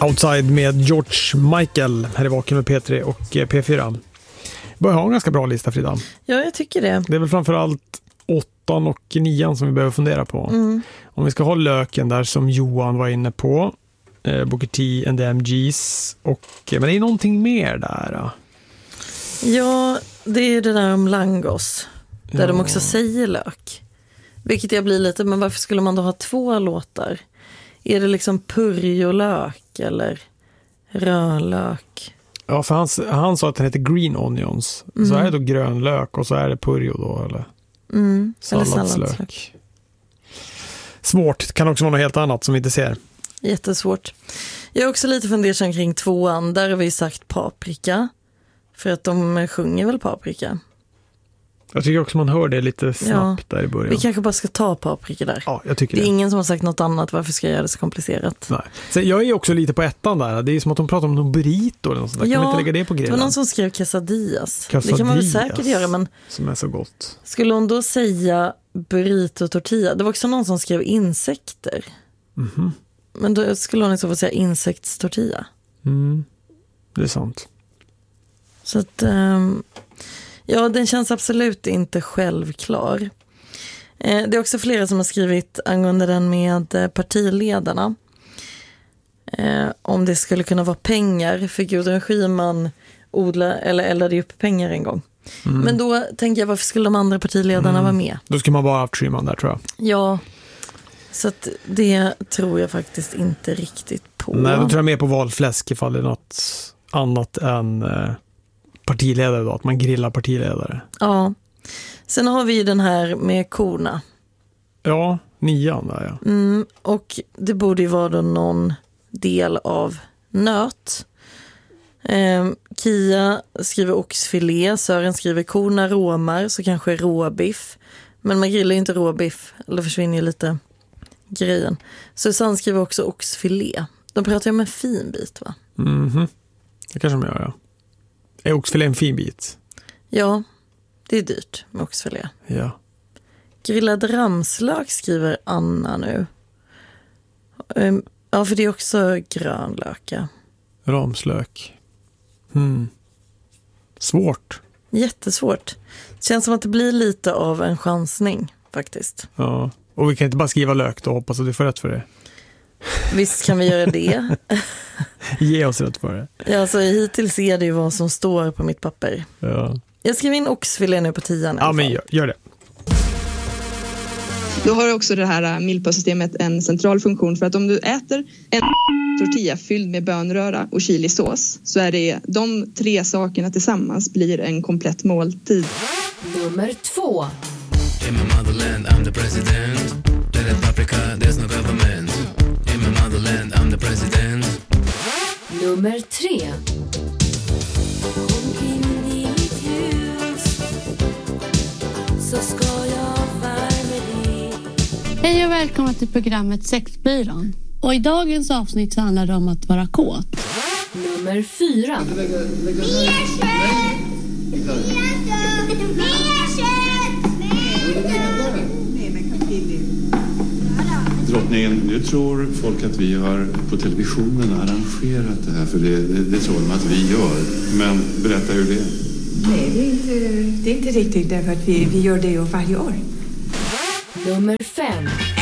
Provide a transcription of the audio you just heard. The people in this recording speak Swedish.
Outside med George Michael här i Vaken med P3 och P4. Börjar ha en ganska bra lista, Frida. Ja, jag tycker det. Det är väl framförallt 8 och 9 som vi behöver fundera på. Om vi ska ha löken där som Johan var inne på, Booker T and the MGs, men det är någonting mer där. Ja, det är det där om Langos. Där de också säger lök. Vilket jag blir lite, men varför skulle man då ha 2 låtar? Är det liksom purjolök eller rödlök? Ja, för han sa att den heter green onions. Så är det då grön lök och så är det purjo då, eller? Salladslök. Svårt, det kan också vara något helt annat som vi inte ser. Jättesvårt. Jag är också lite fundersam kring 2:an. Där har vi sagt paprika. För att de sjunger väl paprika. Jag tycker också man hör det lite snabbt där i början. Vi kanske bara ska ta paprika där. Ja, jag tycker det är ingen som har sagt något annat. Varför ska jag göra det så komplicerat? Nej. Så jag är också lite på 1:an där. Det är som att de pratar om någon burrito eller något sånt där. Ja, kan man inte lägga det på grejen? Det var någon som skrev quesadillas. Det kan man väl säkert göra, men som är så gott. Skulle hon då säga burrito tortilla? Det var också någon som skrev insekter. Men då skulle hon i så fall säga insektstortilla. Det är sant. Så att ja, den känns absolut inte självklar. Det är också flera som har skrivit angående den med partiledarna. Om det skulle kunna vara pengar. För Gudrun Schyman eldade upp pengar en gång. Men då tänker jag, varför skulle de andra partiledarna vara med? Då skulle man bara ha haft Schyman där, tror jag. Ja, så att det tror jag faktiskt inte riktigt på. Nej, då tror jag mer på valfläsk ifall det är något annat än partiledare då, att man grillar partiledare. Ja. Sen har vi ju den här med korna. Ja, 9:an där, ja. Och det borde ju vara då någon del av nöt. Kia skriver oxfilé, Sören skriver korna råmar, så kanske råbiff. Men man grillar ju inte råbiff, eller försvinner ju lite grejen. Susanne skriver också oxfilé. De pratar ju om en fin bit, va? Det kanske de gör, ja. Är oxfilé en fin bit? Ja, det är dyrt med oxfilé. Ja. Grillad ramslök skriver Anna nu. Ja, för det är också grönlök. Ramslök. Svårt. Jättesvårt. Det känns som att det blir lite av en chansning, faktiskt. Ja, och vi kan inte bara skriva lök då och hoppas att vi får rätt för det. Visst kan vi göra det. Ge oss rätt för det. Ja, alltså hittills är det ju vad som står på mitt papper. Ja. Jag skriver in oxfilé nu på 10:an. Ja, men gör det. Då har också det här milpa-systemet en central funktion, för att om du äter en tortilla fylld med bönröra och chilisås, så är det de 3 sakerna tillsammans blir en komplett måltid. Nummer 2. In my motherland I'm the president. Let it paprika, there's no government. In my motherland I'm the president. Nummer 3. Hej och välkomna till programmet Sexbyrån. Och i dagens avsnitt så handlar det om att vara kåt. Nummer 4. Drottningen, nu tror folk att vi har på televisionen arrangerat det här, för det tror de att vi gör. Men berätta hur det är. Nej, det är inte riktigt, därför att vi gör det ju varje år. Nummer 5.